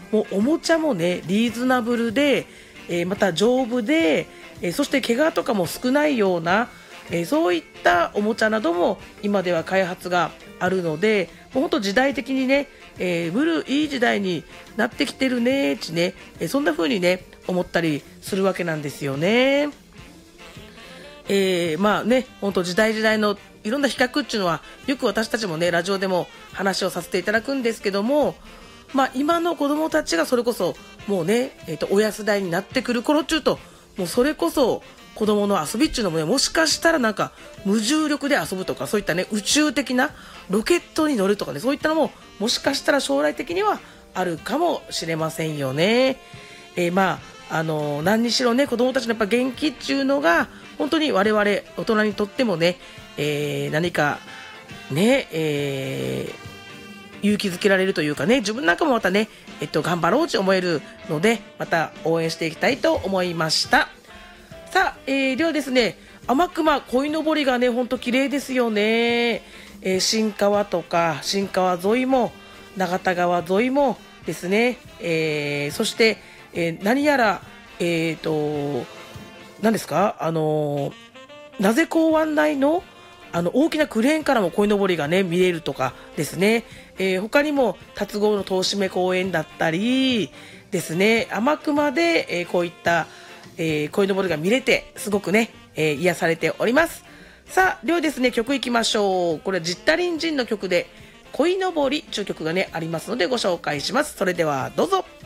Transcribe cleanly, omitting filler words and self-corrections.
もうおもちゃもねリーズナブルで、また丈夫で、そして怪我とかも少ないような、そういったおもちゃなども今では開発があるので、もう本当時代的にね、いい時代になってきてるねーちね、そんな風にね思ったりするわけなんですよね。まあね、本当時代時代のいろんな比較っていうのはよく私たちもねラジオでも話をさせていただくんですけども、まあ、今の子どもたちがそれこそもうね、親世代になってくる頃っていうと、もうそれこそ子どもの遊びっていうのもね、もしかしたらなんか無重力で遊ぶとか、そういったね宇宙的なロケットに乗るとかね、そういったのももしかしたら将来的にはあるかもしれませんよね。まあ何にしろね、子どもたちのやっぱ元気っていうのが本当に我々大人にとってもね、何かね、勇気づけられるというかね、自分なんかもまたね、頑張ろうと思えるので、また応援していきたいと思いました。さあ、ではですね、天熊鯉のぼりがねほんと綺麗ですよね。新川とか新川沿いも長田川沿いもですね、そして、何やら何ですか、なぜ港湾内の大きなクレーンからも鯉のぼりがね見れるとかですね、他にも龍郷の東締公園だったりですね、天熊で、こういった、鯉のぼりが見れてすごくね、癒されております。さあではですね、曲いきましょう。これはジッタリンジンの曲で鯉のぼりという曲がねありますのでご紹介します。それではどうぞ。